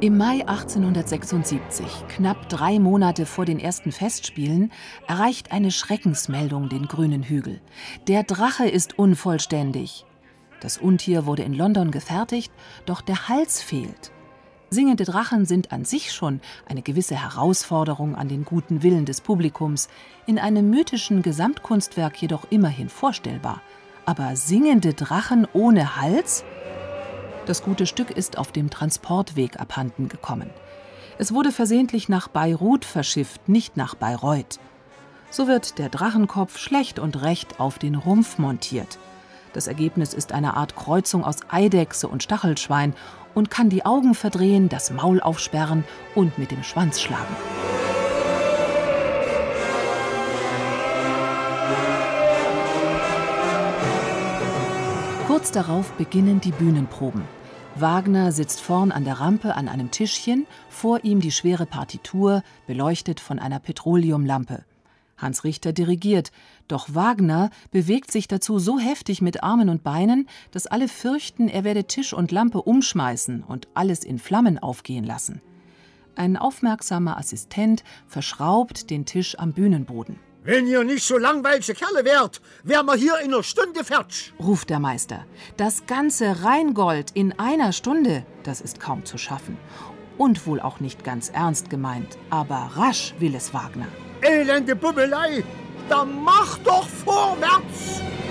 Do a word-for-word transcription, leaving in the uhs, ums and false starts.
Im Mai achtzehnhundertsechsundsiebzig, knapp drei Monate vor den ersten Festspielen, erreicht eine Schreckensmeldung den grünen Hügel. Der Drache ist unvollständig. Das Untier wurde in London gefertigt, doch der Hals fehlt. Singende Drachen sind an sich schon eine gewisse Herausforderung an den guten Willen des Publikums, in einem mythischen Gesamtkunstwerk jedoch immerhin vorstellbar. Aber singende Drachen ohne Hals? Das gute Stück ist auf dem Transportweg abhanden gekommen. Es wurde versehentlich nach Beirut verschifft, nicht nach Bayreuth. So wird der Drachenkopf schlecht und recht auf den Rumpf montiert. Das Ergebnis ist eine Art Kreuzung aus Eidechse und Stachelschwein und kann die Augen verdrehen, das Maul aufsperren und mit dem Schwanz schlagen. Kurz darauf beginnen die Bühnenproben. Wagner sitzt vorn an der Rampe an einem Tischchen, vor ihm die schwere Partitur, beleuchtet von einer Petroleumlampe. Hans Richter dirigiert, doch Wagner bewegt sich dazu so heftig mit Armen und Beinen, dass alle fürchten, er werde Tisch und Lampe umschmeißen und alles in Flammen aufgehen lassen. Ein aufmerksamer Assistent verschraubt den Tisch am Bühnenboden. Wenn ihr nicht so langweilige Kerle wärt, wären wir hier in einer Stunde fertig, ruft der Meister. Das ganze Rheingold in einer Stunde, das ist kaum zu schaffen. Und wohl auch nicht ganz ernst gemeint, aber rasch will es Wagner. Elende Bubbelei, da mach doch vorwärts!